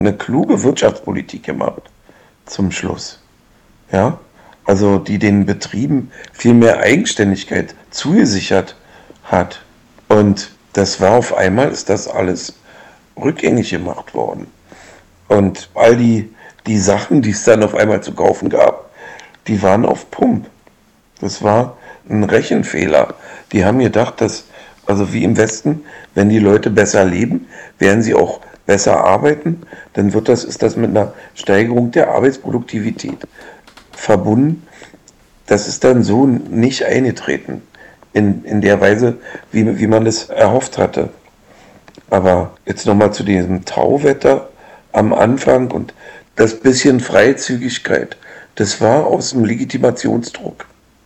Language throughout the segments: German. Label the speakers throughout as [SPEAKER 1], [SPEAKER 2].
[SPEAKER 1] eine kluge Wirtschaftspolitik gemacht zum Schluss. Ja, also die den Betrieben viel mehr Eigenständigkeit zugesichert hat. Und das war auf einmal, ist das alles rückgängig gemacht worden. Und all die Sachen, die es dann auf einmal zu kaufen gab, die waren auf Pump. Das war ein Rechenfehler. Die haben gedacht, dass, also wie im Westen, wenn die Leute besser leben, werden sie auch besser arbeiten, dann ist das mit einer Steigerung der Arbeitsproduktivität verbunden. Das ist dann so nicht eingetreten in der Weise, wie man es erhofft hatte. Aber jetzt nochmal zu diesem Tauwetter am Anfang und das bisschen Freizügigkeit. Das war aus dem Legitimationsdruck.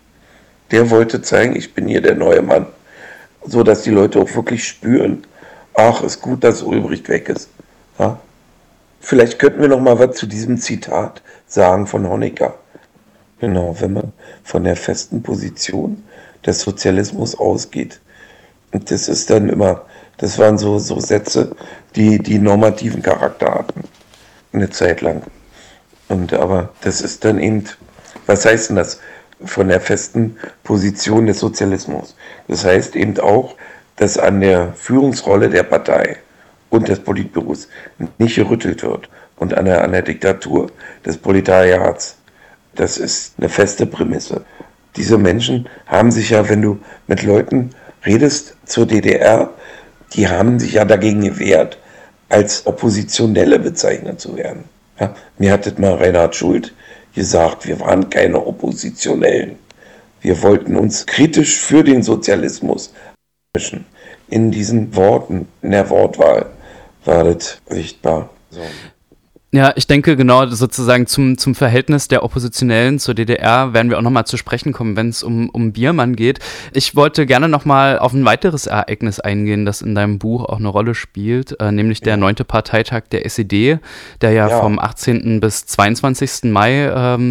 [SPEAKER 1] Der wollte zeigen, ich bin hier der neue Mann, so dass die Leute auch wirklich spüren, ach, ist gut, dass Ulbricht weg ist. Ja? Vielleicht könnten wir noch mal was zu diesem Zitat sagen von Honecker. Genau, wenn man von der festen Position des Sozialismus ausgeht. Und das ist dann immer, das waren so Sätze, die normativen Charakter hatten. Eine Zeit lang. Und aber das ist dann eben, was heißt denn das? Von der festen Position des Sozialismus. Das heißt eben auch, dass an der Führungsrolle der Partei und des Politbüros nicht gerüttelt wird und an der Diktatur des Proletariats. Das ist eine feste Prämisse. Diese Menschen haben sich ja, wenn du mit Leuten redest zur DDR, die haben sich ja dagegen gewehrt, als Oppositionelle bezeichnet zu werden. Ja, mir hat das mal Reinhard Schult gesagt, wir waren keine Oppositionellen. Wir wollten uns kritisch für den Sozialismus mischen. In diesen Worten, in der Wortwahl war das sichtbar. So.
[SPEAKER 2] Ja, ich denke genau sozusagen zum Verhältnis der Oppositionellen zur DDR werden wir auch nochmal zu sprechen kommen, wenn es um Biermann geht. Ich wollte gerne nochmal auf ein weiteres Ereignis eingehen, das in deinem Buch auch eine Rolle spielt, nämlich der 9. Parteitag der SED, der ja vom 18. bis 22. Mai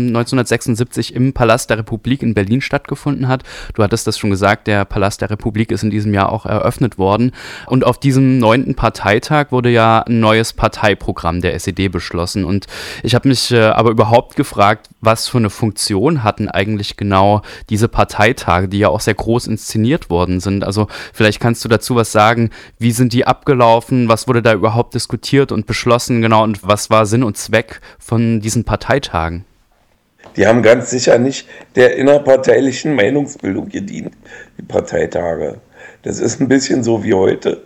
[SPEAKER 2] 1976 im Palast der Republik in Berlin stattgefunden hat. Du hattest das schon gesagt, der Palast der Republik ist in diesem Jahr auch eröffnet worden. Und auf diesem 9. Parteitag wurde ja ein neues Parteiprogramm der SED beschlossen. Und ich habe mich aber überhaupt gefragt, was für eine Funktion hatten eigentlich genau diese Parteitage, die ja auch sehr groß inszeniert worden sind. Also vielleicht kannst du dazu was sagen, wie sind die abgelaufen, was wurde da überhaupt diskutiert und beschlossen, genau, und was war Sinn und Zweck von diesen Parteitagen?
[SPEAKER 1] Die haben ganz sicher nicht der innerparteilichen Meinungsbildung gedient, die Parteitage. Das ist ein bisschen so wie heute,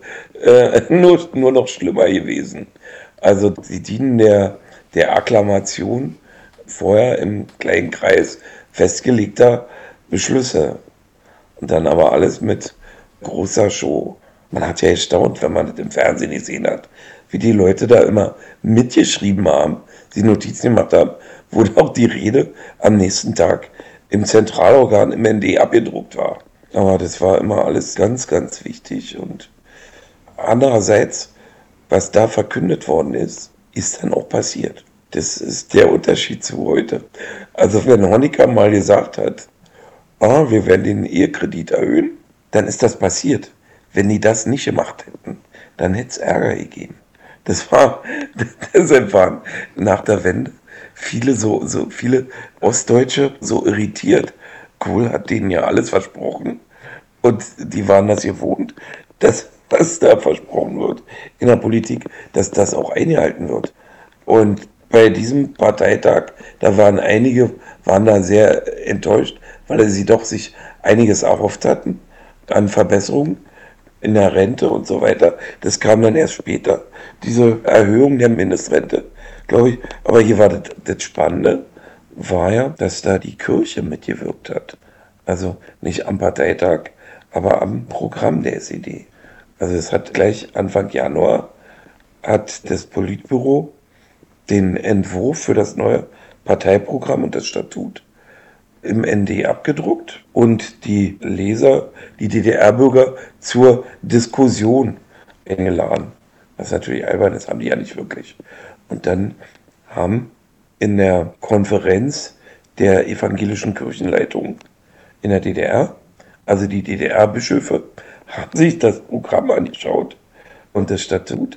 [SPEAKER 1] nur noch schlimmer gewesen. Also sie dienen der Akklamation vorher im kleinen Kreis festgelegter Beschlüsse. Und dann aber alles mit großer Show. Man hat ja gestaunt, wenn man das im Fernsehen gesehen hat, wie die Leute da immer mitgeschrieben haben, die Notizen gemacht haben, wurde auch die Rede am nächsten Tag im Zentralorgan im ND abgedruckt war. Aber das war immer alles ganz, ganz wichtig. Und andererseits, was da verkündet worden ist, ist dann auch passiert. Das ist der Unterschied zu heute. Also wenn Honecker mal gesagt hat, wir werden den Ehekredit erhöhen, dann ist das passiert. Wenn die das nicht gemacht hätten, dann hätte es Ärger gegeben. Deshalb waren nach der Wende viele viele Ostdeutsche so irritiert. Kohl hat denen ja alles versprochen und die waren das gewohnt, dass was da versprochen wird in der Politik, dass das auch eingehalten wird. Und bei diesem Parteitag, da waren einige, waren da sehr enttäuscht, weil sie doch sich einiges erhofft hatten an Verbesserungen in der Rente und so weiter. Das kam dann erst später. Diese Erhöhung der Mindestrente, glaube ich. Aber hier war das Spannende, war ja, dass da die Kirche mitgewirkt hat. Also nicht am Parteitag, aber am Programm der SED. Also es hat gleich Anfang Januar hat das Politbüro den Entwurf für das neue Parteiprogramm und das Statut im ND abgedruckt und die Leser, die DDR-Bürger zur Diskussion eingeladen. Was natürlich albern ist, haben die ja nicht wirklich. Und dann haben in der Konferenz der evangelischen Kirchenleitung in der DDR, also die DDR-Bischöfe, haben sich das Programm angeschaut und das Statut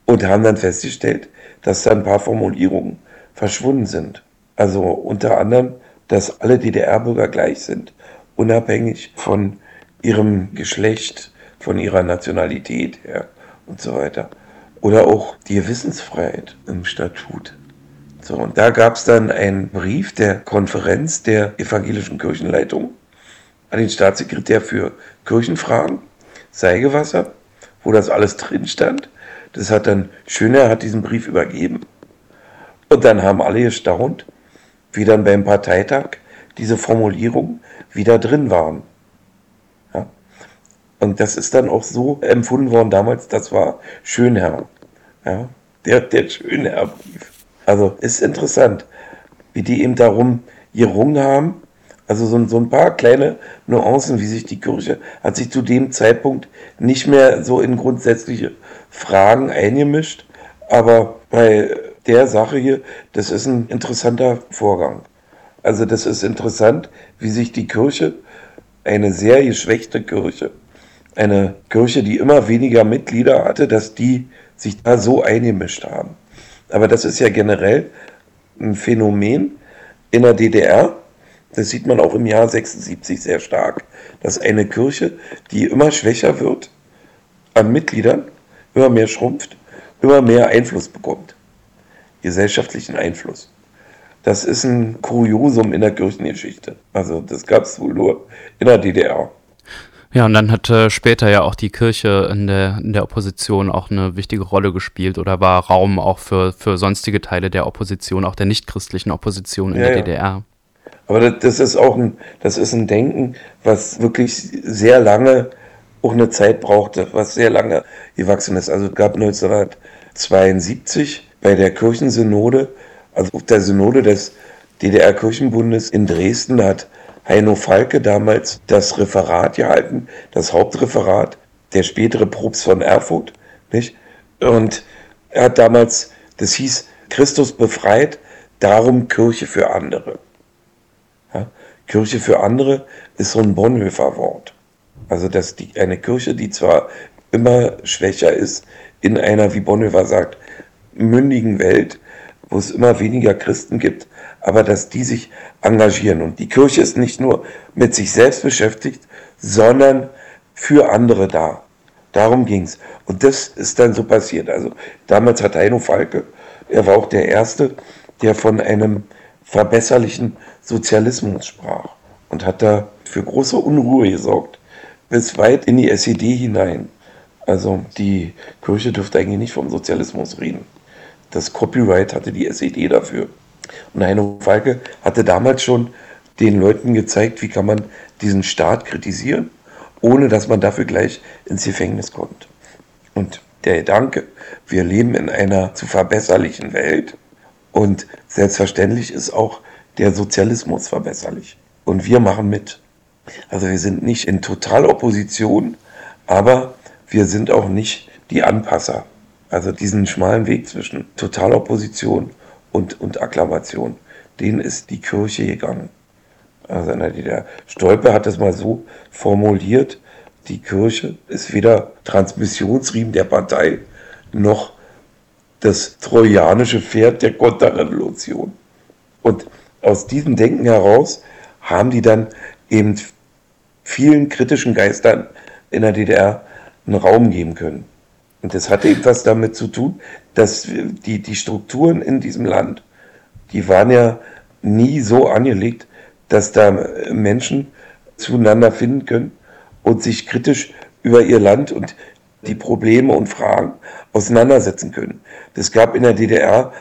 [SPEAKER 1] und haben dann festgestellt, dass da ein paar Formulierungen verschwunden sind. Also unter anderem, dass alle DDR-Bürger gleich sind, unabhängig von ihrem Geschlecht, von ihrer Nationalität her und so weiter. Oder auch die Gewissensfreiheit im Statut. So, und da gab es dann einen Brief der Konferenz der evangelischen Kirchenleitung an den Staatssekretär für Kirchenfragen, Seigewasser, wo das alles drin stand. Das hat dann Schöner hat diesen Brief übergeben. Und dann haben alle gestaunt, wie dann beim Parteitag diese Formulierungen wieder drin waren. Ja? Und das ist dann auch so empfunden worden damals, das war Schönherr. Ja? Der Schönherr-Brief. Also ist interessant, wie die eben darum gerungen haben. Also so ein paar kleine Nuancen, wie sich die Kirche hat sich zu dem Zeitpunkt nicht mehr so in grundsätzliche Fragen eingemischt. Aber bei der Sache hier, das ist ein interessanter Vorgang. Also das ist interessant, wie sich die Kirche, eine sehr geschwächte Kirche, eine Kirche, die immer weniger Mitglieder hatte, dass die sich da so eingemischt haben. Aber das ist ja generell ein Phänomen in der DDR. Das sieht man auch im Jahr 76 sehr stark, dass eine Kirche, die immer schwächer wird an Mitgliedern, immer mehr schrumpft, immer mehr Einfluss bekommt, gesellschaftlichen Einfluss. Das ist ein Kuriosum in der Kirchengeschichte. Also das gab es wohl nur in der DDR.
[SPEAKER 2] Ja, und dann hat später ja auch die Kirche in der Opposition auch eine wichtige Rolle gespielt oder war Raum auch für sonstige Teile der Opposition, auch der nichtchristlichen Opposition in der DDR.
[SPEAKER 1] Aber das ist auch ein Denken, was wirklich sehr lange auch eine Zeit brauchte, was sehr lange gewachsen ist. Also es gab 1972 bei der Kirchensynode, also auf der Synode des DDR-Kirchenbundes in Dresden, hat Heino Falke damals das Referat gehalten, das Hauptreferat, der spätere Propst von Erfurt, nicht? Und er hat damals, das hieß Christus befreit, darum Kirche für andere. Ja? Kirche für andere ist so ein Bonhoeffer Wort. Also dass eine Kirche, die zwar immer schwächer ist, in einer, wie Bonhoeffer sagt, mündigen Welt, wo es immer weniger Christen gibt, aber dass die sich engagieren. Und die Kirche ist nicht nur mit sich selbst beschäftigt, sondern für andere da. Darum ging es. Und das ist dann so passiert. Also damals hat Heino Falke, er war auch der Erste, der von einem verbesserlichen Sozialismus sprach und hat da für große Unruhe gesorgt, bis weit in die SED hinein. Also die Kirche dürfte eigentlich nicht vom Sozialismus reden. Das Copyright hatte die SED dafür. Und Heino Falke hatte damals schon den Leuten gezeigt, wie kann man diesen Staat kritisieren, ohne dass man dafür gleich ins Gefängnis kommt. Und der Gedanke, wir leben in einer zu verbesserlichen Welt und selbstverständlich ist auch der Sozialismus verbesserlich. Und wir machen mit. Also wir sind nicht in Totalopposition, aber wir sind auch nicht die Anpasser. Also diesen schmalen Weg zwischen Totalopposition und Akklamation, den ist die Kirche gegangen. Also in der DDR. Stolpe hat das mal so formuliert, die Kirche ist weder Transmissionsriemen der Partei noch das trojanische Pferd der Konterrevolution. Und aus diesem Denken heraus haben die dann eben vielen kritischen Geistern in der DDR einen Raum geben können. Und das hatte eben was damit zu tun, dass die Strukturen in diesem Land, die waren ja nie so angelegt, dass da Menschen zueinander finden können und sich kritisch über ihr Land und die Probleme und Fragen auseinandersetzen können. Das gab in der DDR,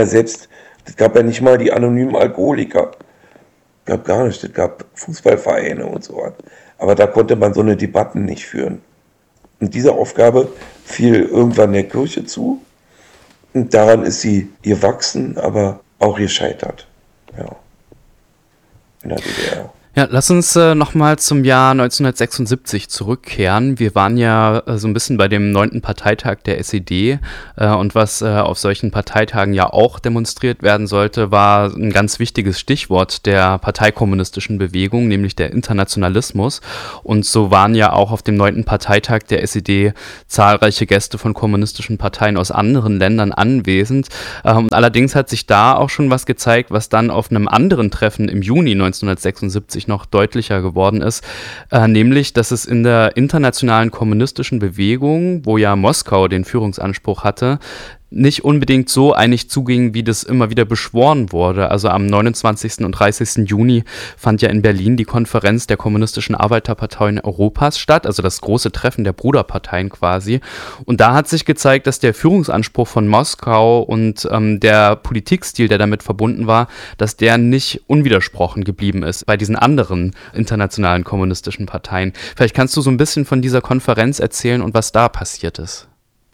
[SPEAKER 1] das gab ja nicht mal die anonymen Alkoholiker. Es gab gar nicht, es gab Fußballvereine und so weiter. Aber da konnte man so eine Debatten nicht führen. Und diese Aufgabe fiel irgendwann der Kirche zu. Und daran ist sie gewachsen, aber auch gescheitert. Ja. In der DDR.
[SPEAKER 2] Ja, lass uns nochmal zum Jahr 1976 zurückkehren. Wir waren ja so ein bisschen bei dem 9. Parteitag der SED und was auf solchen Parteitagen ja auch demonstriert werden sollte, war ein ganz wichtiges Stichwort der parteikommunistischen Bewegung, nämlich der Internationalismus. Und so waren ja auch auf dem 9. Parteitag der SED zahlreiche Gäste von kommunistischen Parteien aus anderen Ländern anwesend. Allerdings hat sich da auch schon was gezeigt, was dann auf einem anderen Treffen im Juni 1976 noch deutlicher geworden ist, nämlich, dass es in der internationalen kommunistischen Bewegung, wo ja Moskau den Führungsanspruch hatte, nicht unbedingt so einig zuging, wie das immer wieder beschworen wurde. Also am 29. und 30. Juni fand ja in Berlin die Konferenz der kommunistischen Arbeiterparteien Europas statt, also das große Treffen der Bruderparteien quasi. Und da hat sich gezeigt, dass der Führungsanspruch von Moskau und der Politikstil, der damit verbunden war, dass der nicht unwidersprochen geblieben ist bei diesen anderen internationalen kommunistischen Parteien. Vielleicht kannst du so ein bisschen von dieser Konferenz erzählen und was da passiert ist.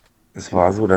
[SPEAKER 1] Es war so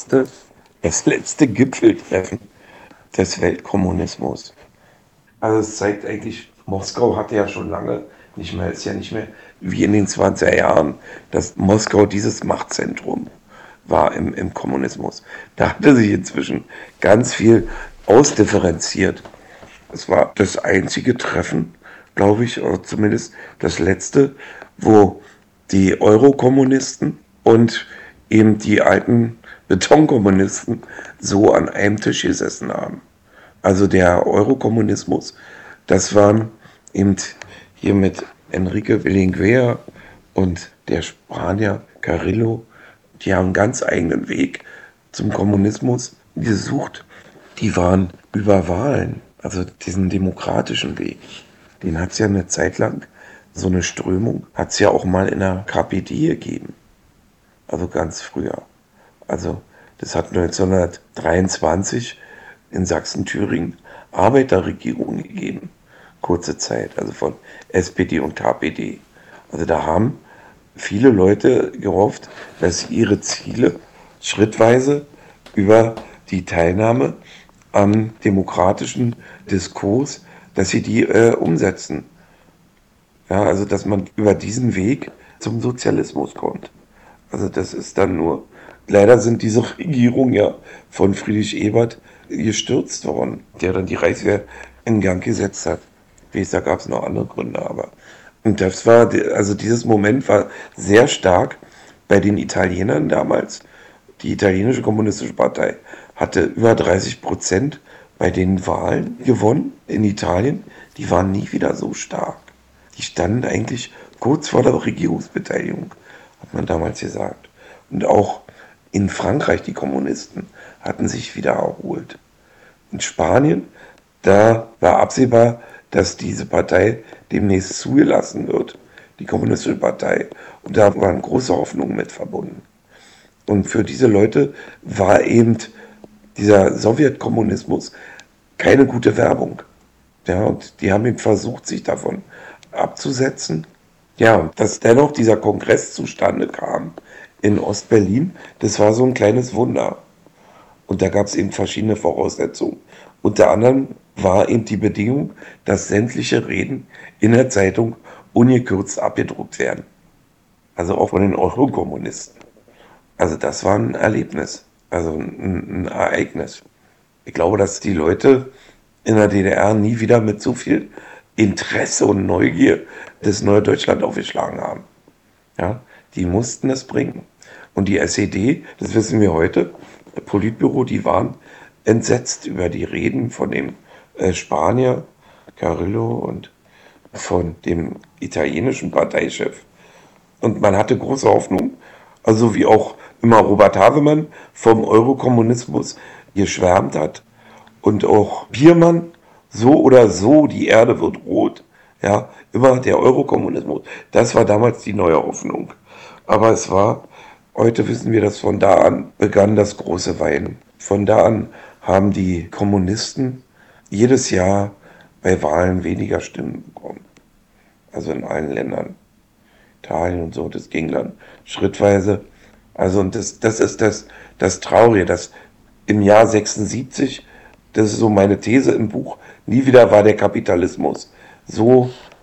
[SPEAKER 1] das letzte Gipfeltreffen des Weltkommunismus. Also es zeigt eigentlich, Moskau hatte ja schon lange nicht mehr, ist ja nicht mehr wie in den 20er Jahren, dass Moskau dieses Machtzentrum war im Kommunismus. Da hatte sich inzwischen ganz viel ausdifferenziert. Es war das einzige Treffen, glaube ich, oder zumindest das letzte, wo die Eurokommunisten und eben die alten Betonkommunisten so an einem Tisch gesessen haben. Also der Eurokommunismus, das waren eben hier mit Enrique Berlinguer und der Spanier Carrillo, die haben einen ganz eigenen Weg zum Kommunismus gesucht. Die waren über Wahlen, also diesen demokratischen Weg. Den hat es ja eine Zeit lang, so eine Strömung, hat es ja auch mal in der KPD gegeben. Also ganz früher. Also das hat 1923 in Sachsen-Thüringen Arbeiterregierungen gegeben. Kurze Zeit, also von SPD und KPD. Also da haben viele Leute gehofft, dass sie ihre Ziele schrittweise über die Teilnahme am demokratischen Diskurs, dass sie die umsetzen. Ja, also dass man über diesen Weg zum Sozialismus kommt. Also das ist dann nur, leider sind diese Regierungen ja von Friedrich Ebert gestürzt worden, der dann die Reichswehr in Gang gesetzt hat. Wie gesagt, da gab es noch andere Gründe, aber. Und das war, also dieses Moment war sehr stark bei den Italienern damals. Die italienische kommunistische Partei hatte über 30% bei den Wahlen gewonnen in Italien. Die waren nie wieder so stark. Die standen eigentlich kurz vor der Regierungsbeteiligung, hat man damals gesagt. Und auch in Frankreich, die Kommunisten, hatten sich wieder erholt. In Spanien, da war absehbar, dass diese Partei demnächst zugelassen wird, die Kommunistische Partei. Und da waren große Hoffnungen mit verbunden. Und für diese Leute war eben dieser Sowjetkommunismus keine gute Werbung. Ja, und die haben eben versucht, sich davon abzusetzen. Ja, dass dennoch dieser Kongress zustande kam in Ostberlin, das war so ein kleines Wunder. Und da gab es eben verschiedene Voraussetzungen. Unter anderem war eben die Bedingung, dass sämtliche Reden in der Zeitung ungekürzt abgedruckt werden. Also auch von den Eurokommunisten. Also das war ein Erlebnis, also ein Ereignis. Ich glaube, dass die Leute in der DDR nie wieder mit so viel Interesse und Neugier das neue Deutschland aufgeschlagen haben. Ja, die mussten es bringen. Und die SED, das wissen wir heute, Politbüro, die waren entsetzt über die Reden von dem Spanier Carrillo und von dem italienischen Parteichef. Und man hatte große Hoffnung, also wie auch immer Robert Havemann vom Eurokommunismus geschwärmt hat und auch Biermann, so oder so, die Erde wird rot. Ja, immer der Eurokommunismus. Das war damals die neue Hoffnung. Aber es war, heute wissen wir, dass von da an begann das große Weinen. Von da an haben die Kommunisten jedes Jahr bei Wahlen weniger Stimmen bekommen. Also in allen Ländern. Italien und so, das ging dann schrittweise. Also und das ist das Traurige, dass im Jahr 76, das ist so meine These im Buch, nie wieder war der Kapitalismus so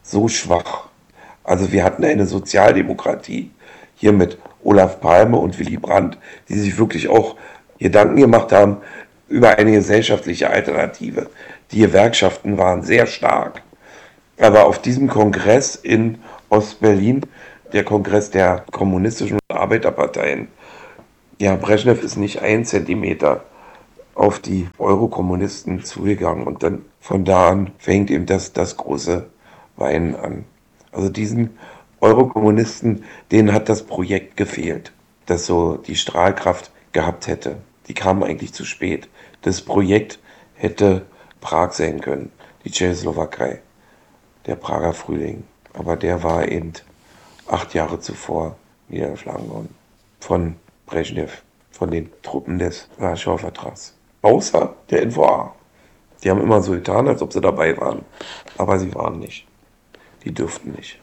[SPEAKER 1] so schwach. Also wir hatten eine Sozialdemokratie hier mit Olaf Palme und Willy Brandt, die sich wirklich auch Gedanken gemacht haben über eine gesellschaftliche Alternative. Die Gewerkschaften waren sehr stark. Aber auf diesem Kongress in Ostberlin, der Kongress der kommunistischen Arbeiterparteien, ja, Brezhnev ist nicht 1 Zentimeter auf die Eurokommunisten zugegangen. Und dann von da an fängt eben das große Weinen an. Also diesen Eurokommunisten, denen hat das Projekt gefehlt, das so die Strahlkraft gehabt hätte. Die kamen eigentlich zu spät. Das Projekt hätte Prag sein können, die Tschechoslowakei, der Prager Frühling. Aber der war eben 8 Jahre zuvor niedergeschlagen worden von Brezhnev, von den Truppen des Warschauer Vertrags. Außer der NVA. Die haben immer so getan, als ob sie dabei waren. Aber sie waren nicht. Die dürften nicht.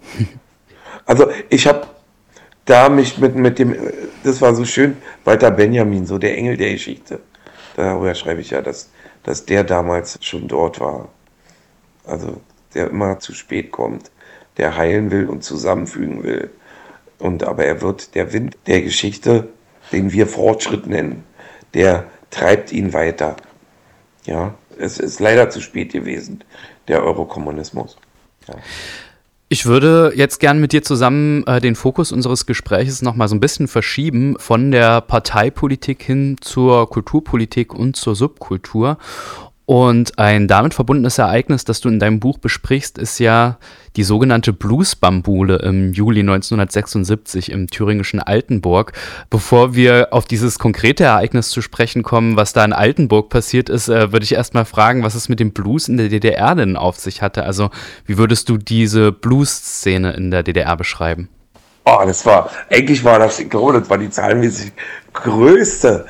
[SPEAKER 1] Also ich habe da mich mit dem, das war so schön, Walter Benjamin, so der Engel der Geschichte. Darüber schreibe ich ja, dass der damals schon dort war. Also der immer zu spät kommt, der heilen will und zusammenfügen will. Aber er wird der Wind der Geschichte, den wir Fortschritt nennen, der treibt ihn weiter. Ja, es ist leider zu spät gewesen, der Eurokommunismus. Ja.
[SPEAKER 2] Ich würde jetzt gern mit dir zusammen den Fokus unseres Gespräches nochmal so ein bisschen verschieben von der Parteipolitik hin zur Kulturpolitik und zur Subkultur. Und ein damit verbundenes Ereignis, das du in deinem Buch besprichst, ist ja die sogenannte Bluesbambule im Juli 1976 im thüringischen Altenburg. Bevor wir auf dieses konkrete Ereignis zu sprechen kommen, was da in Altenburg passiert ist, würde ich erstmal fragen, was es mit dem Blues in der DDR denn auf sich hatte. Also wie würdest du diese Blues-Szene in der DDR beschreiben?
[SPEAKER 1] Oh, eigentlich war das, ich glaube, das war die zahlenmäßig größte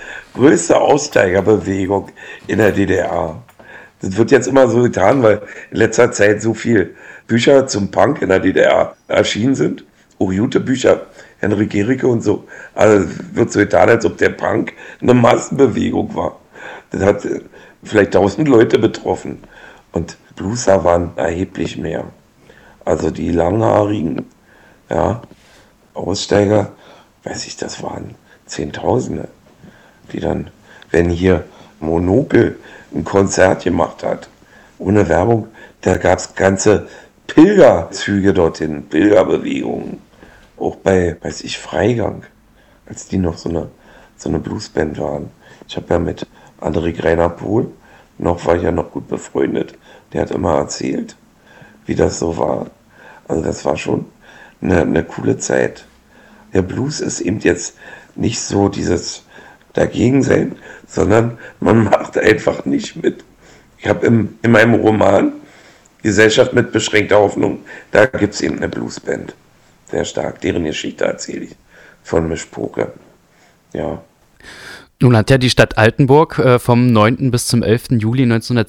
[SPEAKER 1] Aussteigerbewegung in der DDR. Das wird jetzt immer so getan, weil in letzter Zeit so viel Bücher zum Punk in der DDR erschienen sind. Auch gute Bücher, Henrik Gericke und so. Also wird so getan, als ob der Punk eine Massenbewegung war. Das hat vielleicht 1000 Leute betroffen. Und Blueser waren erheblich mehr. Also die langhaarigen, ja, Aussteiger, weiß ich, das waren Zehntausende, die dann, wenn hier Monokel ein Konzert gemacht hat, ohne Werbung, da gab es ganze Pilgerzüge dorthin, Pilgerbewegungen, auch bei, weiß ich, Freigang, als die noch so eine Bluesband waren. Ich habe ja mit André Greiner-Pohl, war ich ja noch gut befreundet, der hat immer erzählt, wie das so war. Also das war schon eine coole Zeit. Der Blues ist eben jetzt nicht so dieses Dagegensein, sondern man macht einfach nicht mit. Ich habe in meinem Roman Gesellschaft mit beschränkter Hoffnung, da gibt es eben eine Bluesband. Sehr stark, deren Geschichte erzähle ich von Mischpoke. Ja.
[SPEAKER 2] Nun hat ja die Stadt Altenburg vom 9. bis zum 11. Juli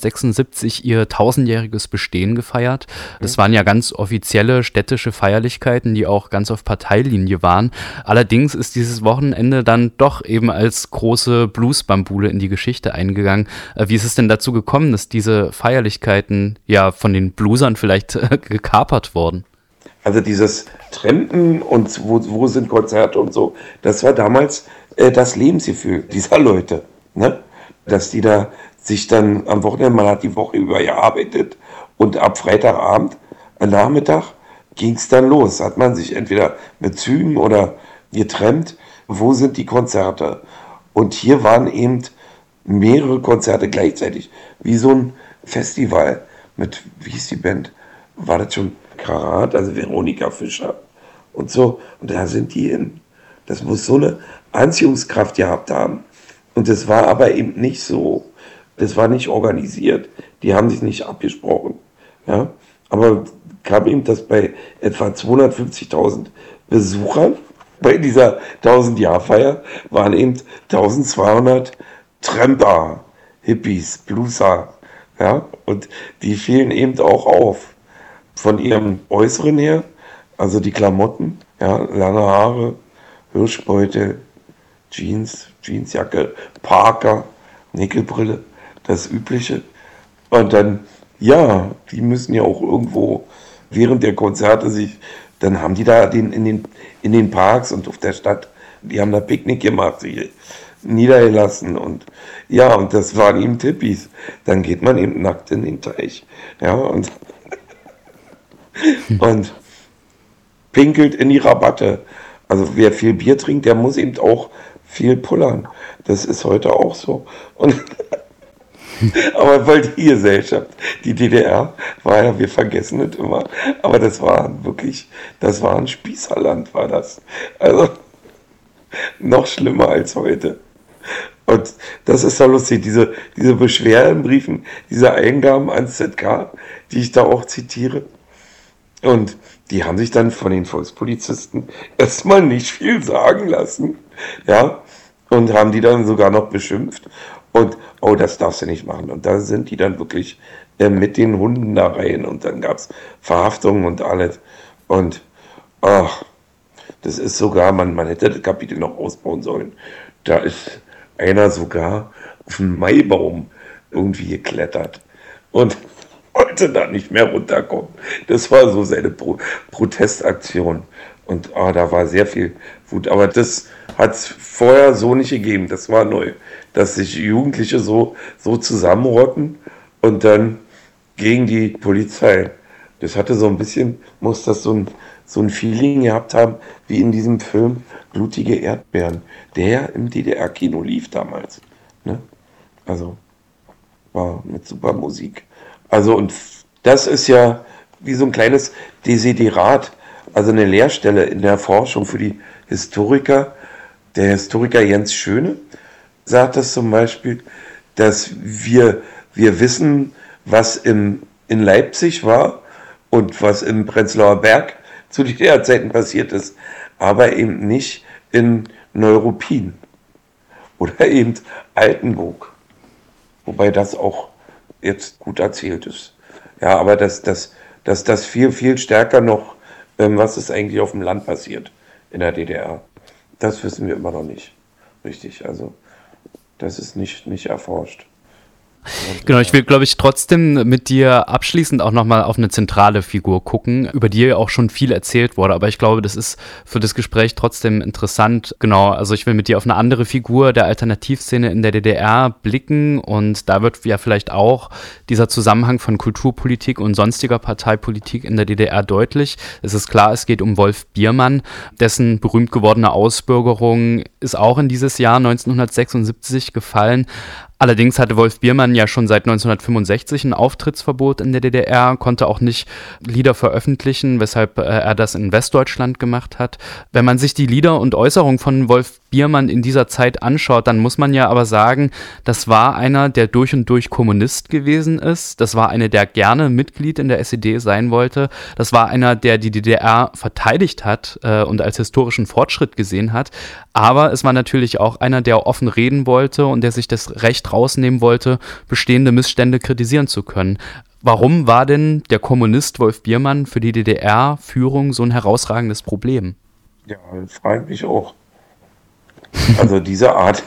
[SPEAKER 2] 1976 ihr 1000-jähriges Bestehen gefeiert. Das waren ja ganz offizielle städtische Feierlichkeiten, die auch ganz auf Parteilinie waren. Allerdings ist dieses Wochenende dann doch eben als große Bluesbambule in die Geschichte eingegangen. Wie ist es denn dazu gekommen, dass diese Feierlichkeiten ja von den Bluesern vielleicht gekapert wurden?
[SPEAKER 1] Also dieses Trampen und wo sind Konzerte und so, das war damals das Lebensgefühl dieser Leute. Ne? Dass die da sich dann am Wochenende, man hat die Woche über gearbeitet und ab Freitagabend, am Nachmittag ging es dann los. Hat man sich entweder mit Zügen oder getrennt, wo sind die Konzerte? Und hier waren eben mehrere Konzerte gleichzeitig, wie so ein Festival mit, wie hieß die Band? War das schon Karat, also Veronika Fischer und so. Und da sind die hin. Das muss so eine Anziehungskraft gehabt haben. Und das war aber eben nicht so. Das war nicht organisiert. Die haben sich nicht abgesprochen. Ja? Aber kam eben das bei etwa 250.000 Besuchern. Bei dieser 1000-Jahr-Feier waren eben 1200 Tramper, Hippies, Blueser. Ja? Und die fielen eben auch auf. Von ihrem Äußeren her, also die Klamotten, ja, lange Haare, Hirschbeutel, Jeansjacke, Parker, Nickelbrille, das Übliche. Und dann, ja, die müssen ja auch irgendwo während der Konzerte dann haben die da in den Parks und auf der Stadt, die haben da Picknick gemacht, sich niedergelassen und ja, und das waren eben Tippis. Dann geht man eben nackt in den Teich, ja, und pinkelt in die Rabatte. Also wer viel Bier trinkt, der muss eben auch viel pullern. Das ist heute auch so. Und aber weil die Gesellschaft, die DDR, war ja, wir vergessen es immer, aber das war wirklich, das war ein Spießerland, war das. Also noch schlimmer als heute. Und das ist doch lustig, diese Beschwerdenbriefen, diese Eingaben ans ZK, die ich da auch zitiere. Und die haben sich dann von den Volkspolizisten erstmal nicht viel sagen lassen, ja, und haben die dann sogar noch beschimpft. Und, oh, das darfst du nicht machen. Und da sind die dann wirklich mit den Hunden da rein. Und dann gab es Verhaftungen und alles. Und, ach, das ist sogar, man hätte das Kapitel noch ausbauen sollen. Da ist einer sogar auf einen Maibaum irgendwie geklettert. Und wollte da nicht mehr runterkommen. Das war so seine Protestaktion. Und da war sehr viel Wut. Aber das hat es vorher so nicht gegeben. Das war neu. Dass sich Jugendliche so zusammenrotten und dann gegen die Polizei. Das hatte so ein bisschen, muss das so ein Feeling gehabt haben, wie in diesem Film Blutige Erdbeeren, der im DDR-Kino lief damals. Ne? Also war mit super Musik. Also und das ist ja wie so ein kleines Desiderat, also eine Lehrstelle in der Forschung für die Historiker. Der Historiker Jens Schöne sagt das zum Beispiel, dass wir wissen, was in Leipzig war und was im Prenzlauer Berg zu DDR-Zeiten passiert ist, aber eben nicht in Neuruppin oder eben Altenburg. Wobei das auch jetzt gut erzählt ist. Ja, aber dass das viel, viel stärker noch, was ist eigentlich auf dem Land passiert in der DDR, das wissen wir immer noch nicht. Richtig, also das ist nicht erforscht.
[SPEAKER 2] Genau, ich will, glaube ich, trotzdem mit dir abschließend auch nochmal auf eine zentrale Figur gucken, über die ja auch schon viel erzählt wurde, aber ich glaube, das ist für das Gespräch trotzdem interessant. Genau, also ich will mit dir auf eine andere Figur der Alternativszene in der DDR blicken und da wird ja vielleicht auch dieser Zusammenhang von Kulturpolitik und sonstiger Parteipolitik in der DDR deutlich. Es ist klar, es geht um Wolf Biermann, dessen berühmt gewordene Ausbürgerung ist auch in dieses Jahr 1976 gefallen. Allerdings hatte Wolf Biermann ja schon seit 1965 ein Auftrittsverbot in der DDR, konnte auch nicht Lieder veröffentlichen, weshalb er das in Westdeutschland gemacht hat. Wenn man sich die Lieder und Äußerungen von Wolf Biermann in dieser Zeit anschaut, dann muss man ja aber sagen, das war einer, der durch und durch Kommunist gewesen ist. Das war einer, der gerne Mitglied in der SED sein wollte. Das war einer, der die DDR verteidigt hat und als historischen Fortschritt gesehen hat. Aber es war natürlich auch einer, der offen reden wollte und der sich das Recht rausnehmen wollte, bestehende Missstände kritisieren zu können. Warum war denn der Kommunist Wolf Biermann für die DDR-Führung so ein herausragendes Problem?
[SPEAKER 1] Ja, das frage ich mich auch. Also diese Art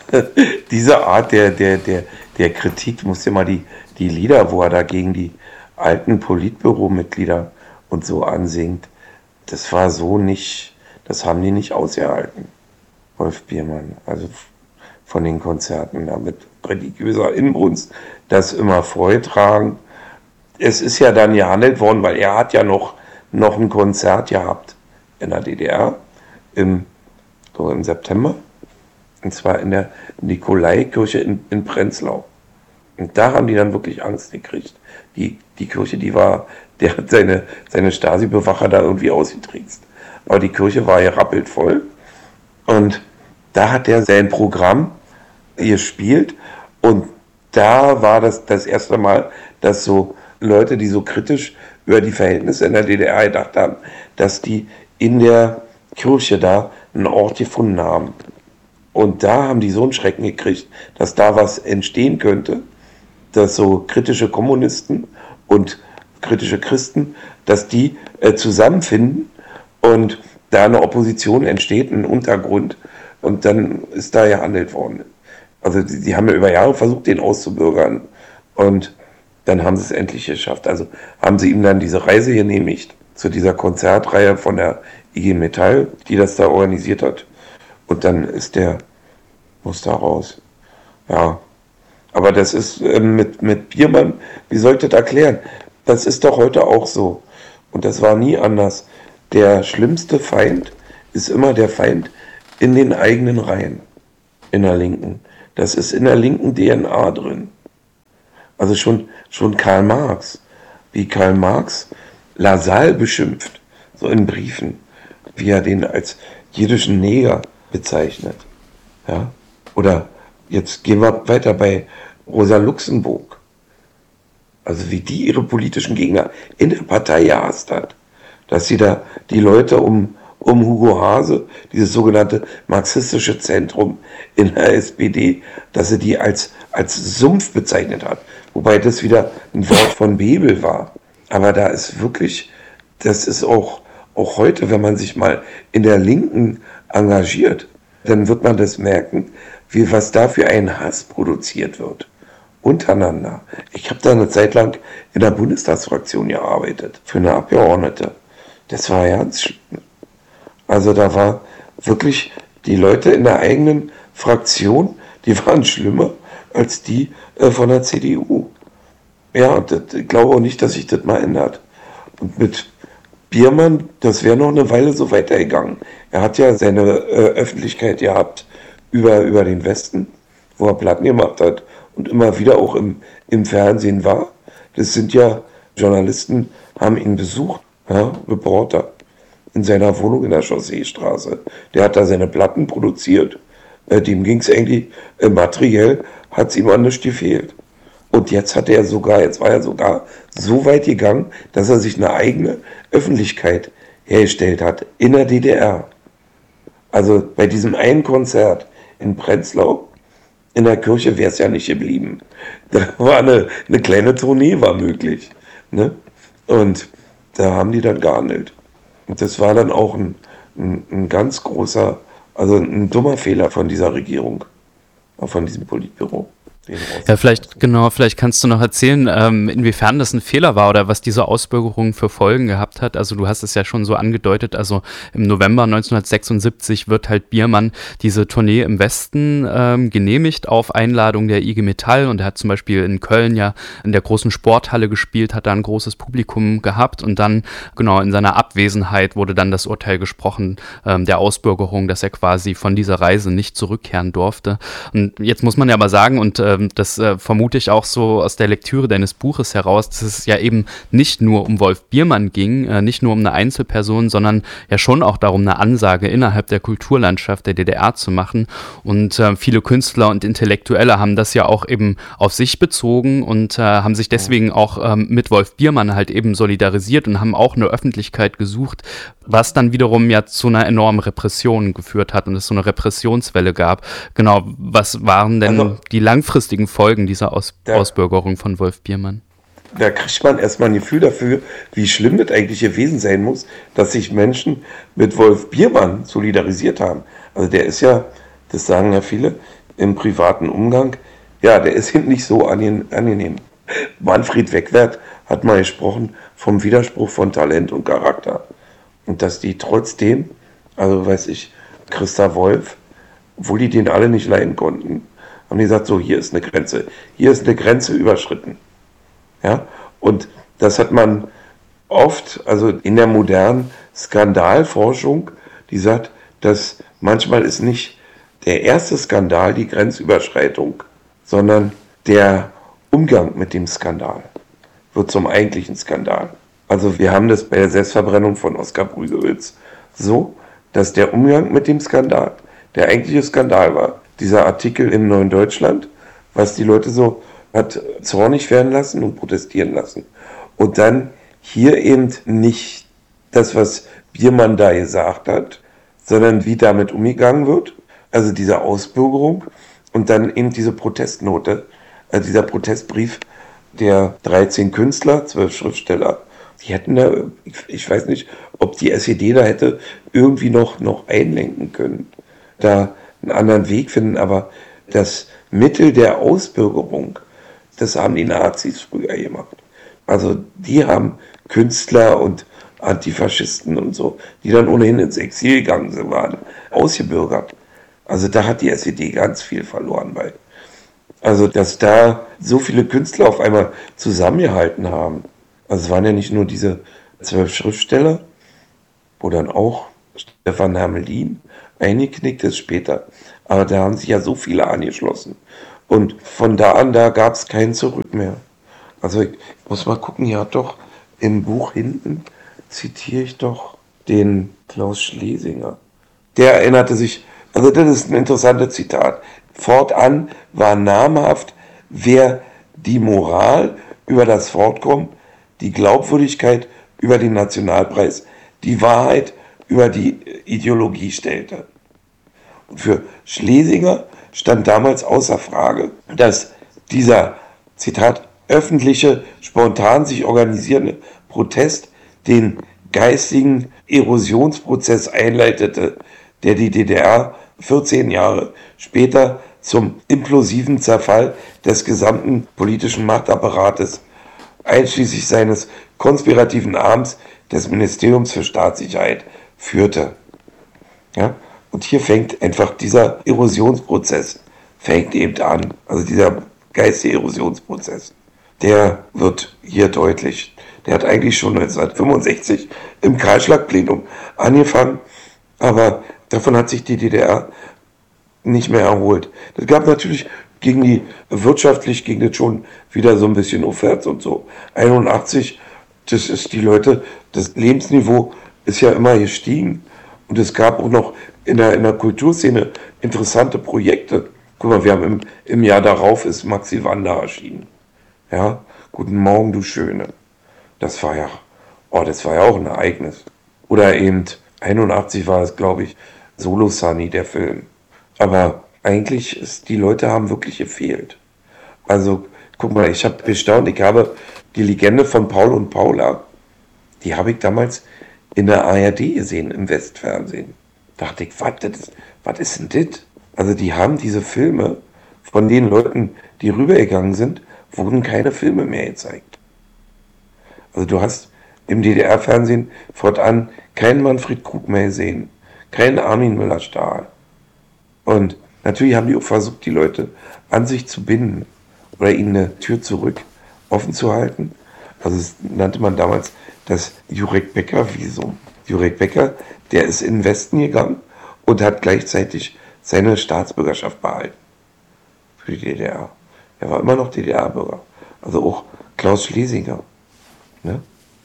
[SPEAKER 1] der Kritik, musst dir mal die Lieder, wo er da gegen die alten Politbüro-Mitglieder und so ansingt, das war so nicht, das haben die nicht ausgehalten, Wolf Biermann. Also von den Konzerten da mit religiöser Inbrunst, das immer vorgetragen. Es ist ja dann gehandelt worden, weil er hat ja noch ein Konzert gehabt in der DDR im September. Und zwar in der Nikolaikirche in Prenzlau. Und da haben die dann wirklich Angst gekriegt. Die Kirche, der hat seine Stasi-Bewacher da irgendwie ausgetrickst. Aber die Kirche war ja rappelt voll. Und da hat er sein Programm gespielt. Und da war das erste Mal, dass so Leute, die so kritisch über die Verhältnisse in der DDR gedacht haben, dass die in der Kirche da einen Ort gefunden haben. Und da haben die so einen Schrecken gekriegt, dass da was entstehen könnte, dass so kritische Kommunisten und kritische Christen, dass die zusammenfinden und da eine Opposition entsteht, ein Untergrund. Und dann ist da gehandelt worden. Also die haben ja über Jahre versucht, den auszubürgern. Und dann haben sie es endlich geschafft. Also haben sie ihm dann diese Reise genehmigt zu dieser Konzertreihe von der IG Metall, die das da organisiert hat. Und dann muss da raus. Ja, aber das ist mit Biermann, wie soll ich das erklären? Das ist doch heute auch so. Und das war nie anders. Der schlimmste Feind ist immer der Feind in den eigenen Reihen, in der Linken. Das ist in der linken DNA drin. Also schon Karl Marx, wie Karl Marx Lassalle beschimpft, so in Briefen, wie er den als jüdischen Neger bezeichnet. Ja? Oder jetzt gehen wir weiter bei Rosa Luxemburg. Also wie die ihre politischen Gegner in der Partei gehasst hat. Dass sie da die Leute um Hugo Hase, dieses sogenannte marxistische Zentrum in der SPD, dass sie die als Sumpf bezeichnet hat. Wobei das wieder ein Wort von Bebel war. Aber da ist wirklich, das ist auch heute, wenn man sich mal in der Linken engagiert, dann wird man das merken, was da für ein Hass produziert wird. Untereinander. Ich habe da eine Zeit lang in der Bundestagsfraktion gearbeitet, für eine Abgeordnete. Das war ganz schlimm. Also da war wirklich die Leute in der eigenen Fraktion, die waren schlimmer als die von der CDU. Ja, und ich glaube auch nicht, dass sich das mal ändert. Und mit Biermann, das wäre noch eine Weile so weitergegangen. Er hat ja seine Öffentlichkeit gehabt über den Westen, wo er Platten gemacht hat und immer wieder auch im Fernsehen war. Das sind ja Journalisten, haben ihn besucht, ja, Reporter, in seiner Wohnung in der Chausseestraße. Der hat da seine Platten produziert. Dem ging es eigentlich materiell, hat es ihm an nichts gefehlt. Und jetzt war er sogar so weit gegangen, dass er sich eine eigene Öffentlichkeit hergestellt hat in der DDR. Also bei diesem einen Konzert in Prenzlau, in der Kirche wäre es ja nicht geblieben. Da war eine kleine Tournee war möglich. Ne? Und da haben die dann gehandelt. Und das war dann auch ein ganz großer, also ein dummer Fehler von dieser Regierung, von diesem Politbüro.
[SPEAKER 2] Ja, vielleicht kannst du noch erzählen, inwiefern das ein Fehler war oder was diese Ausbürgerung für Folgen gehabt hat. Also du hast es ja schon so angedeutet, also im November 1976 wird halt Biermann diese Tournee im Westen genehmigt auf Einladung der IG Metall, und er hat zum Beispiel in Köln ja in der großen Sporthalle gespielt, hat da ein großes Publikum gehabt, und dann genau in seiner Abwesenheit wurde dann das Urteil gesprochen der Ausbürgerung, dass er quasi von dieser Reise nicht zurückkehren durfte. Und jetzt muss man ja aber sagen, und das vermute ich auch so aus der Lektüre deines Buches heraus, dass es ja eben nicht nur um Wolf Biermann ging, nicht nur um eine Einzelperson, sondern ja schon auch darum, eine Ansage innerhalb der Kulturlandschaft der DDR zu machen. Und viele Künstler und Intellektuelle haben das ja auch eben auf sich bezogen und haben sich deswegen auch mit Wolf Biermann halt eben solidarisiert und haben auch eine Öffentlichkeit gesucht, was dann wiederum ja zu einer enormen Repression geführt hat und es so eine Repressionswelle gab. Genau, was waren denn die langfristigen Folgen dieser Ausbürgerung von Wolf Biermann?
[SPEAKER 1] Da kriegt man erstmal ein Gefühl dafür, wie schlimm das eigentlich gewesen sein muss, dass sich Menschen mit Wolf Biermann solidarisiert haben. Also der ist ja, das sagen ja viele, im privaten Umgang, ja, der ist nicht so angenehm. Manfred Wegwert hat mal gesprochen vom Widerspruch von Talent und Charakter. Und dass die trotzdem, also weiß ich, Christa Wolf, obwohl die den alle nicht leiden konnten, haben die gesagt, so, hier ist eine Grenze überschritten. Ja, und das hat man oft, also in der modernen Skandalforschung, die sagt, dass manchmal ist nicht der erste Skandal die Grenzüberschreitung, sondern der Umgang mit dem Skandal wird zum eigentlichen Skandal. Also wir haben das bei der Selbstverbrennung von Oskar Brügewitz so, dass der Umgang mit dem Skandal der eigentliche Skandal war. Dieser Artikel im Neuen Deutschland, was die Leute so hat zornig werden lassen und protestieren lassen. Und dann hier eben nicht das, was Biermann da gesagt hat, sondern wie damit umgegangen wird, also diese Ausbürgerung und dann eben diese Protestnote, also dieser Protestbrief der 13 Künstler, 12 Schriftsteller. Die hätten da, ich weiß nicht, ob die SED da hätte irgendwie noch einlenken können, da einen anderen Weg finden, aber das Mittel der Ausbürgerung, das haben die Nazis früher gemacht. Also die haben Künstler und Antifaschisten und so, die dann ohnehin ins Exil gegangen sind, waren ausgebürgert. Also da hat die SED ganz viel verloren bei. Also dass da so viele Künstler auf einmal zusammengehalten haben. Also es waren ja nicht nur diese 12 Schriftsteller, wo dann auch Stefan Hermelin eingeknickt ist später. Aber da haben sich ja so viele angeschlossen. Und von da an, da gab es kein Zurück mehr. Also ich muss mal gucken, ja doch, im Buch hinten zitiere ich doch den Klaus Schlesinger. Der erinnerte sich, also das ist ein interessantes Zitat. Fortan war namhaft, wer die Moral über das Fortkommen, die Glaubwürdigkeit über den Nationalpreis, die Wahrheit über die Ideologie stellte. Und für Schlesinger stand damals außer Frage, dass dieser, Zitat, öffentliche, spontan sich organisierende Protest den geistigen Erosionsprozess einleitete, der die DDR 14 Jahre später zum implosiven Zerfall des gesamten politischen Machtapparates, einschließlich seines konspirativen Arms des Ministeriums für Staatssicherheit, führte. Ja? Und hier fängt einfach dieser Erosionsprozess, fängt eben an, also dieser geistige Erosionsprozess. Der wird hier deutlich. Der hat eigentlich schon 1965 im Kahlschlagplenum angefangen, aber davon hat sich die DDR nicht mehr erholt. Das gab natürlich wirtschaftlich ging das schon wieder so ein bisschen aufwärts und so. 81, das ist die Leute, das Lebensniveau ist ja immer gestiegen und es gab auch noch in der Kulturszene interessante Projekte. Guck mal, wir haben im Jahr darauf ist Maxi Wander erschienen. Ja, Guten Morgen, du Schöne. Das war ja auch ein Ereignis. Oder eben 81 war es, glaube ich, Solo Sunny, der Film. Aber eigentlich die Leute haben wirklich gefehlt. Also, guck mal, ich habe bestaunt, ich habe die Legende von Paul und Paula, die habe ich damals in der ARD gesehen, im Westfernsehen. Dachte ich, was ist denn das? Also die haben diese Filme, von den Leuten, die rübergegangen sind, wurden keine Filme mehr gezeigt. Also du hast im DDR-Fernsehen fortan keinen Manfred Krug mehr gesehen, keinen Armin Müller-Stahl. Und natürlich haben die auch versucht, die Leute an sich zu binden oder ihnen eine Tür zurück offen zu halten. Also das nannte man damals das Jurek Becker-Visum. Jurek Becker, der ist in den Westen gegangen und hat gleichzeitig seine Staatsbürgerschaft behalten für die DDR. Er war immer noch DDR-Bürger. Also auch Klaus Schlesinger. Ne?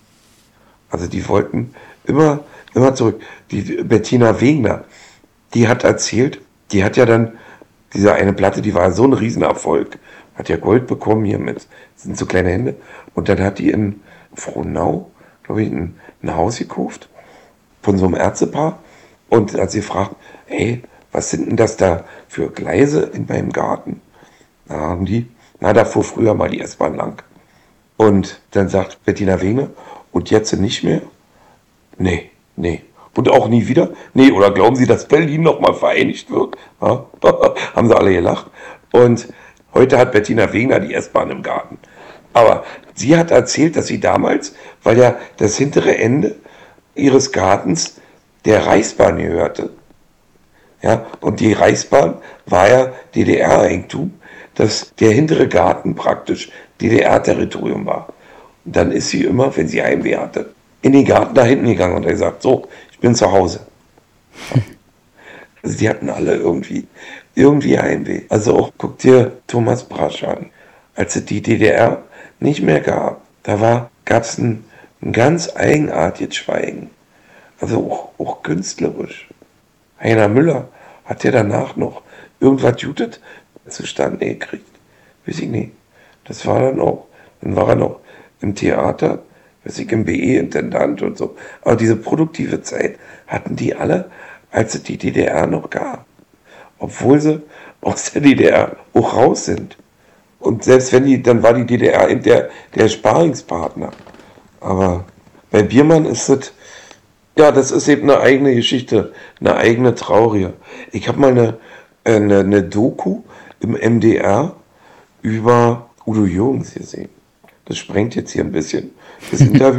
[SPEAKER 1] Also die wollten immer zurück. Die Bettina Wegner, die hat erzählt, die hat ja dann, diese eine Platte, die war so ein Riesenerfolg, hat ja Gold bekommen hier mit, das sind so kleine Hände. Und dann hat die in Frohnau, glaube ich, ein Haus gekauft von so einem Ärztepaar und hat sie gefragt, hey, was sind denn das da für Gleise in meinem Garten? Da haben die, da fuhr früher mal die S-Bahn lang. Und dann sagt Bettina Wegner, und jetzt nicht mehr? Nee. Und auch nie wieder? Nee, oder glauben Sie, dass Berlin nochmal vereinigt wird? Ja? Haben sie alle gelacht. Und heute hat Bettina Wegner die S-Bahn im Garten. Aber sie hat erzählt, dass sie damals, weil ja das hintere Ende ihres Gartens der Reichsbahn gehörte. Ja, und die Reichsbahn war ja DDR-Eigentum, dass der hintere Garten praktisch DDR-Territorium war. Und dann ist sie immer, wenn sie Heimweh hatte, in den Garten da hinten gegangen und hat gesagt, so, ich bin zu Hause. Also die hatten alle irgendwie Heimweh. Also auch, guck dir Thomas Brasch an. Als es die DDR nicht mehr gab, gab es ein ganz eigenartiges Schweigen. Also auch künstlerisch. Heiner Müller hat ja danach noch irgendwas Gutes zustande gekriegt. Weiß ich nicht. Das war dann war er noch im Theater, weiß ich, im BE-Intendant und so. Aber diese produktive Zeit hatten die alle, als es die DDR noch gab. Obwohl sie aus der DDR auch raus sind. Und selbst wenn dann war die DDR eben der Sparingspartner. Aber bei Biermann ist es, ja, das ist eben eine eigene Geschichte, eine eigene traurige. Ich habe mal eine Doku im MDR über Udo Jürgens gesehen. Das sprengt jetzt hier ein bisschen das Interview.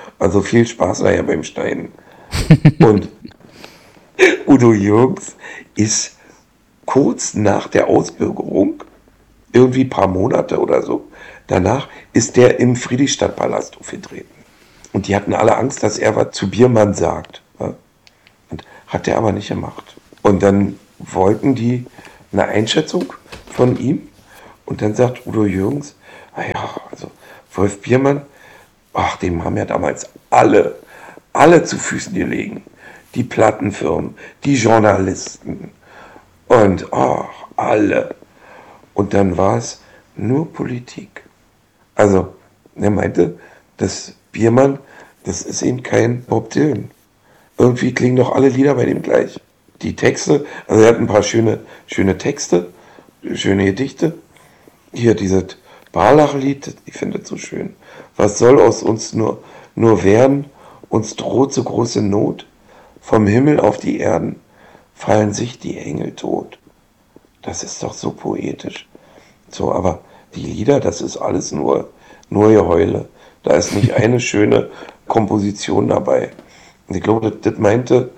[SPEAKER 1] Also viel Spaß nachher beim Schneiden. Und Udo Jürgens ist kurz nach der Ausbürgerung, irgendwie ein paar Monate oder so, danach ist der im Friedrichstadtpalast aufgetreten. Und die hatten alle Angst, dass er was zu Biermann sagt. Ja? Und hat er aber nicht gemacht. Und dann wollten die eine Einschätzung von ihm. Und dann sagt Udo Jürgens, naja, also Wolf Biermann, ach, dem haben ja damals alle zu Füßen gelegen. Die Plattenfirmen, die Journalisten und alle. Und dann war es nur Politik. Also, er meinte, dass Biermann, das ist eben kein Bob Dylan. Irgendwie klingen doch alle Lieder bei dem gleich. Die Texte, also er hat ein paar schöne Texte, schöne Gedichte. Hier dieses Barlach-Lied, ich finde es so schön. Was soll aus uns nur werden? Uns droht so große Not. Vom Himmel auf die Erden fallen sich die Engel tot. Das ist doch so poetisch. So, aber die Lieder, das ist alles nur Geheule. Da ist nicht eine schöne Komposition dabei. Und ich glaube, das meinte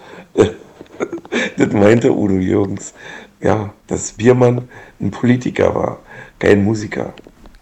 [SPEAKER 1] Udo Jürgens, ja, dass Biermann ein Politiker war, kein Musiker.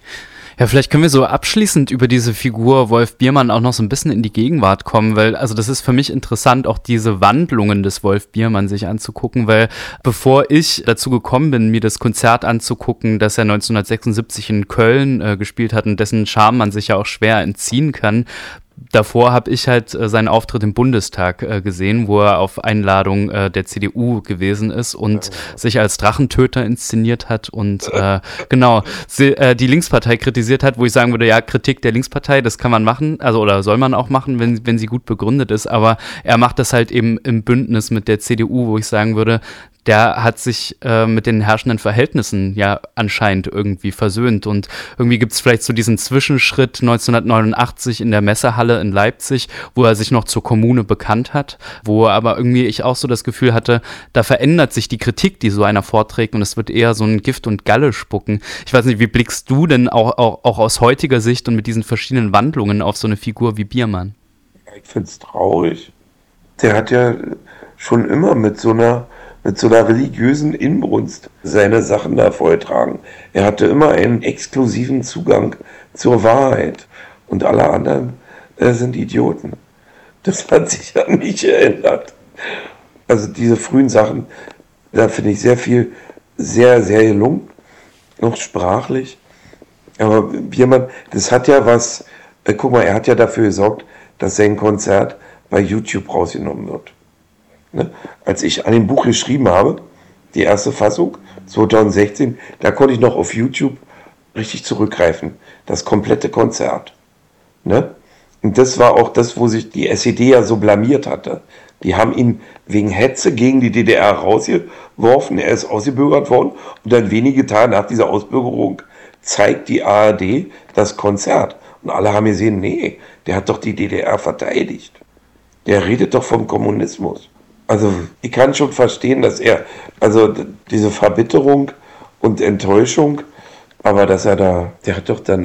[SPEAKER 2] Ja, vielleicht können wir so abschließend über diese Figur Wolf Biermann auch noch so ein bisschen in die Gegenwart kommen, weil, also das ist für mich interessant, auch diese Wandlungen des Wolf Biermann sich anzugucken, weil bevor ich dazu gekommen bin, mir das Konzert anzugucken, das er 1976 in Köln gespielt hat und dessen Charme man sich ja auch schwer entziehen kann, davor habe ich halt seinen Auftritt im Bundestag gesehen, wo er auf Einladung der CDU gewesen ist und sich als Drachentöter inszeniert hat und genau, die Linkspartei kritisiert hat, wo ich sagen würde, ja, Kritik der Linkspartei, das kann man machen, also oder soll man auch machen, wenn sie gut begründet ist, aber er macht das halt eben im Bündnis mit der CDU, wo ich sagen würde, der hat sich mit den herrschenden Verhältnissen ja anscheinend irgendwie versöhnt. Und irgendwie gibt es vielleicht so diesen Zwischenschritt 1989 in der Messehalle in Leipzig, wo er sich noch zur Kommune bekannt hat, wo aber irgendwie ich auch so das Gefühl hatte, da verändert sich die Kritik, die so einer vorträgt, und es wird eher so ein Gift und Galle spucken. Ich weiß nicht, wie blickst du denn auch aus heutiger Sicht und mit diesen verschiedenen Wandlungen auf so eine Figur wie Biermann?
[SPEAKER 1] Ich finde es traurig. Der hat ja schon immer mit so einer religiösen Inbrunst seine Sachen da vorgetragen. Er hatte immer einen exklusiven Zugang zur Wahrheit und alle anderen sind Idioten. Das hat sich ja nicht geändert. Also diese frühen Sachen, da finde ich sehr viel, sehr, sehr gelungen, noch sprachlich. Aber Biermann, das hat ja was, guck mal, er hat ja dafür gesorgt, dass sein Konzert bei YouTube rausgenommen wird. Ne? Als ich an dem Buch geschrieben habe, die erste Fassung, 2016, da konnte ich noch auf YouTube richtig zurückgreifen. Das komplette Konzert. Ne? Und das war auch das, wo sich die SED ja so blamiert hatte. Die haben ihn wegen Hetze gegen die DDR rausgeworfen, er ist ausgebürgert worden und dann wenige Tage nach dieser Ausbürgerung zeigt die ARD das Konzert. Und alle haben gesehen, nee, der hat doch die DDR verteidigt. Der redet doch vom Kommunismus. Also ich kann schon verstehen, dass also diese Verbitterung und Enttäuschung, aber dass der hat doch dann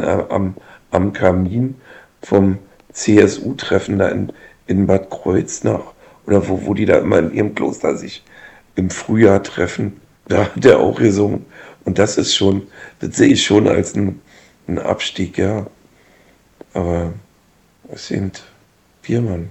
[SPEAKER 1] am Kamin vom CSU-Treffen da in Bad Kreuznach, oder wo die da immer in ihrem Kloster sich im Frühjahr treffen, da hat er auch gesungen. Und das sehe ich schon als einen Abstieg, ja. Aber es sind Biermann.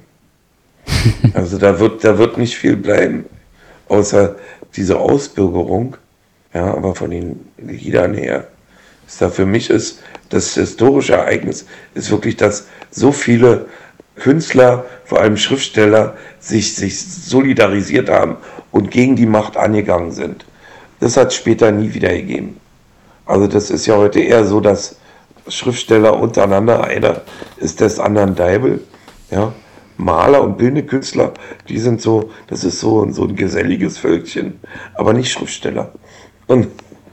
[SPEAKER 1] Also da wird nicht viel bleiben, außer diese Ausbürgerung. Ja, aber von den Liedern her ist da für mich das historische Ereignis ist wirklich, dass so viele Künstler, vor allem Schriftsteller, sich solidarisiert haben und gegen die Macht angegangen sind. Das hat es später nie wieder gegeben. Also das ist ja heute eher so, dass Schriftsteller untereinander, einer ist des anderen Deibel, ja. Maler und bildende Künstler, die sind so, das ist so ein geselliges Völkchen, aber nicht Schriftsteller. Und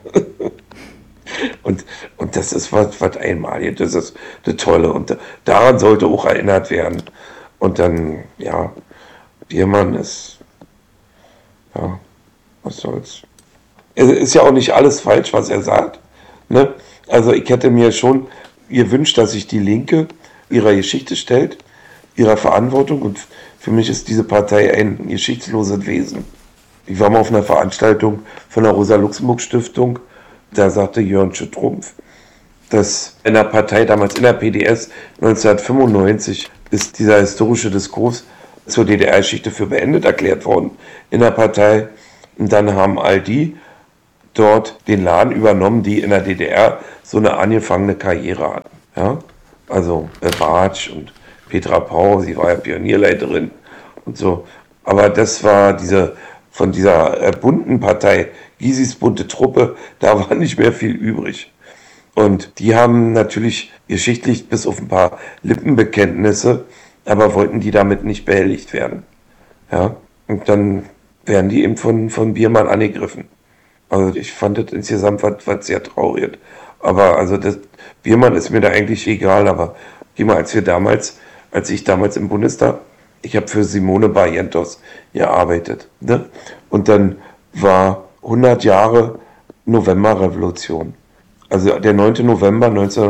[SPEAKER 1] das ist was Einmaliges, das ist das Tolle und daran sollte auch erinnert werden. Und dann, ja, Biermann ist, ja, was soll's. Es ist ja auch nicht alles falsch, was er sagt. Ne? Also ich hätte mir schon gewünscht, dass sich die Linke ihrer Geschichte stellt. ihrer Verantwortung und für mich ist diese Partei ein geschichtsloses Wesen. Ich war mal auf einer Veranstaltung von der Rosa-Luxemburg-Stiftung, da sagte Jörn Schüttrumpf, dass in der Partei, damals in der PDS 1995, ist dieser historische Diskurs zur DDR-Geschichte für beendet erklärt worden in der Partei. Und dann haben all die dort den Laden übernommen, die in der DDR so eine angefangene Karriere hatten. Ja? Also Bartsch und Petra Pau, sie war ja Pionierleiterin und so. Aber das war von dieser bunten Partei, Gysis bunte Truppe, da war nicht mehr viel übrig. Und die haben natürlich geschichtlich bis auf ein paar Lippenbekenntnisse, aber wollten die damit nicht behelligt werden. Ja? Und dann werden die eben von Biermann angegriffen. Also ich fand das insgesamt was sehr traurig. Aber also Biermann ist mir da eigentlich egal, aber als ich damals im Bundestag, ich habe für Simone Barrientos gearbeitet. Ne? Und dann war 100 Jahre Novemberrevolution. Also der 9. November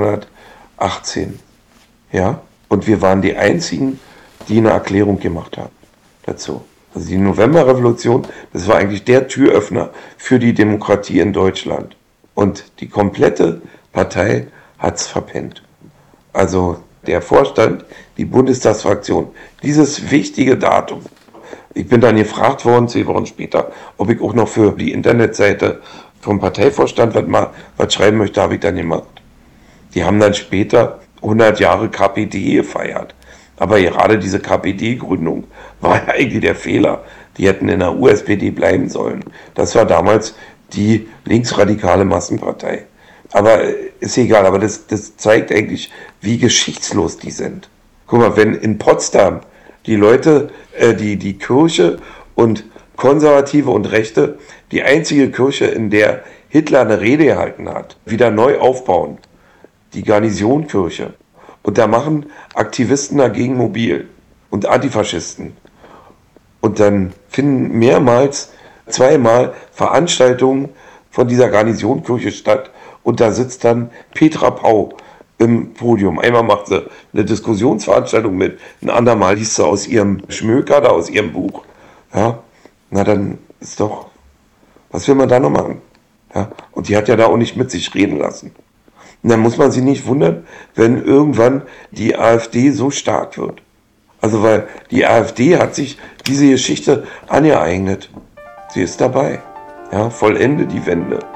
[SPEAKER 1] 1918. Ja? Und wir waren die Einzigen, die eine Erklärung gemacht haben dazu. Also die Novemberrevolution, das war eigentlich der Türöffner für die Demokratie in Deutschland. Und die komplette Partei hat es verpennt. Also der Vorstand, die Bundestagsfraktion, dieses wichtige Datum. Ich bin dann gefragt worden, 2 Wochen später, ob ich auch noch für die Internetseite vom Parteivorstand was schreiben möchte, habe ich dann gemacht. Die haben dann später 100 Jahre KPD gefeiert. Aber gerade diese KPD-Gründung war ja eigentlich der Fehler. Die hätten in der USPD bleiben sollen. Das war damals die linksradikale Massenpartei. Aber ist egal, aber das zeigt eigentlich, wie geschichtslos die sind. Guck mal, wenn in Potsdam die Leute, die Kirche und Konservative und Rechte, die einzige Kirche, in der Hitler eine Rede gehalten hat, wieder neu aufbauen, die Garnisonkirche. Und da machen Aktivisten dagegen mobil und Antifaschisten. Und dann finden zweimal Veranstaltungen von dieser Garnisonkirche statt. Und da sitzt dann Petra Pau im Podium. Einmal macht sie eine Diskussionsveranstaltung mit, ein andermal liest sie aus ihrem Schmöker, da aus ihrem Buch. Ja, na dann ist doch, was will man da noch machen? Ja, und die hat ja da auch nicht mit sich reden lassen. Und dann muss man sich nicht wundern, wenn irgendwann die AfD so stark wird. Also weil die AfD hat sich diese Geschichte angeeignet. Sie ist dabei. Ja, vollende die Wende.